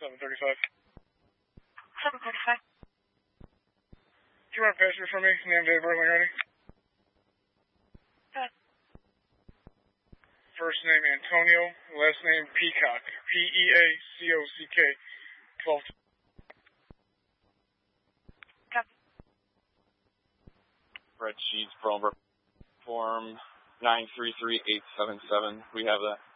735. 735. Do you want to pass it for me? Name, date, birth, ready? Good. First name Antonio, last name Peacock. Peacock. 12. Copy. Red Sheets, Form 933877. We have that.